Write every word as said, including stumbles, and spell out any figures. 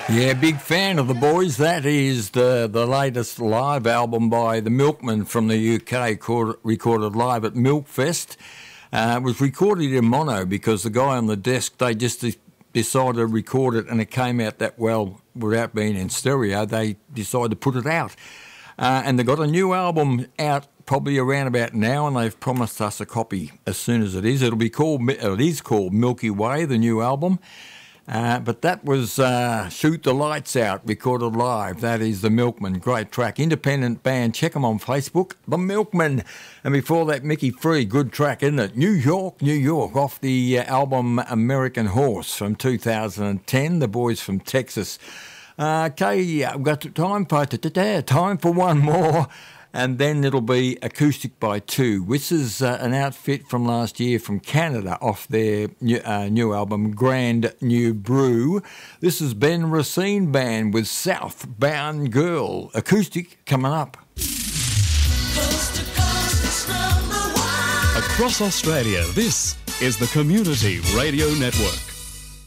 Yeah, big fan of the boys. That is the the latest live album by the Milkmen from the U K, called, recorded live at Milkfest. Uh, it was recorded in mono because the guy on the desk, they just de- decided to record it and it came out that well without being in stereo. They decided to put it out. Uh, and they've got a new album out probably around about now, and they've promised us a copy as soon as it is. It'll be called, it is called Milky Way, the new album. Uh, but that was uh, Shoot the Lights Out, recorded live. That is the Milkmen. Great track. Independent band. Check them on Facebook. The Milkmen. And before that, Mickey Free. Good track, isn't it? New York, New York. Off the uh, album American Horse from two thousand ten. The boys from Texas. Uh, okay, I've got time for, time for one more. And then it'll be Acoustic by Two. This is uh, an outfit from last year from Canada off their new, uh, new album, Grand New Brew. This is Ben Racine Band with Southbound Girl. Acoustic coming up. Coast to coast, it's number one. Across Australia, this is the Community Radio Network.